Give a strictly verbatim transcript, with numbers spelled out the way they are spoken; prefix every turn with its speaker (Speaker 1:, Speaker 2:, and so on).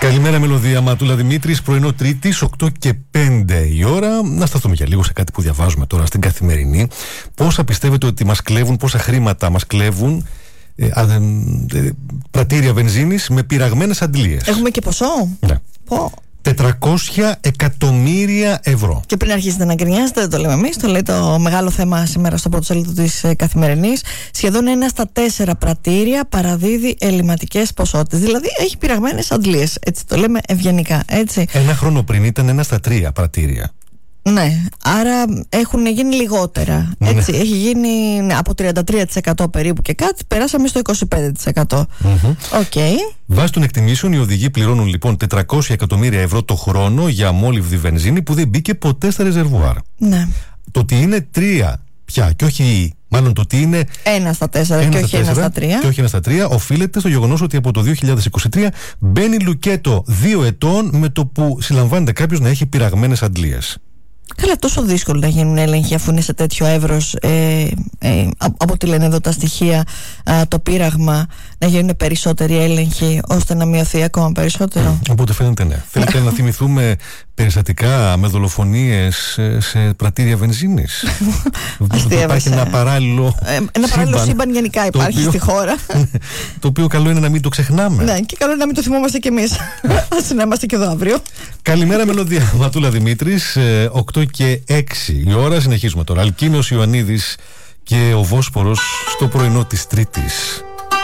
Speaker 1: Καλημέρα, Μελωδία. Ματούλα Δημήτρης, πρωινό Τρίτης, οκτώ και πέντε η ώρα. Να σταθούμε για λίγο σε κάτι που διαβάζουμε τώρα στην Καθημερινή. Πόσα πιστεύετε ότι μας κλέβουν, πόσα χρήματα μας κλέβουν ε, α, ε, πρατήρια βενζίνης με πειραγμένες αντλίες.
Speaker 2: Έχουμε και ποσό.
Speaker 1: Ναι.
Speaker 2: Πω.
Speaker 1: τετρακόσια εκατομμύρια ευρώ.
Speaker 2: Και πριν αρχίσετε να γκρινιάζετε, δεν το λέμε εμείς, το λέει το μεγάλο θέμα σήμερα στο πρωτοσέλιδο της Καθημερινής. Σχεδόν ένα στα τέσσερα πρατήρια παραδίδει ελληματικές ποσότητες. Δηλαδή έχει πειραγμένες αντλίες. Έτσι το λέμε ευγενικά. Έτσι.
Speaker 1: Ένα χρόνο πριν ήταν ένα στα τρία πρατήρια.
Speaker 2: Ναι, άρα έχουν γίνει λιγότερα. Έτσι, ναι. Έχει γίνει ναι, από τριάντα τρία τοις εκατό περίπου και κάτι, περάσαμε στο είκοσι πέντε τοις εκατό. Mm-hmm. Okay.
Speaker 1: Βάσει των εκτιμήσεων, οι οδηγοί πληρώνουν λοιπόν τετρακόσια εκατομμύρια ευρώ το χρόνο για αμόλυβδη βενζίνη που δεν μπήκε ποτέ στα ρεζερβουάρ.
Speaker 2: Ναι.
Speaker 1: Το ότι είναι τρία πια και όχι. Μάλλον το ότι είναι
Speaker 2: ένα στα τέσσερα και όχι ένα στα τρία.
Speaker 1: Και όχι ένα στα τρία, οφείλεται στο γεγονός ότι από το δύο χιλιάδες είκοσι τρία μπαίνει λουκέτο δύο ετών με το που συλλαμβάνεται κάποιος να έχει πειραγμένες αντλίες.
Speaker 2: Καλά, τόσο δύσκολο να γίνουν έλεγχοι αφού είναι σε τέτοιο εύρος, ε, ε, από ό,τι λένε εδώ τα στοιχεία, ε, το πείραγμα, να γίνουν περισσότεροι έλεγχοι ώστε να μειωθεί ακόμα περισσότερο.
Speaker 1: Mm, οπότε φαίνεται ναι. Θέλετε να θυμηθούμε περιστατικά με δολοφονίες σε πρατήρια βενζίνης? Υπάρχει ένα παράλληλο
Speaker 2: ε, Ένα παράλληλο σύμπαν γενικά υπάρχει οποίο, στη χώρα.
Speaker 1: Το οποίο καλό είναι να μην το ξεχνάμε.
Speaker 2: Ναι, και καλό είναι να μην το θυμόμαστε κι εμείς. Ας να είμαστε και εδώ αύριο.
Speaker 1: Καλημέρα, Μελωδία. Ματούλα Δημήτρης, οκτώ και έξι η ώρα. Συνεχίζουμε τώρα. Αλκίνος Ιωαννίδης και ο Βόσπορος στο πρωινό της Τρίτης.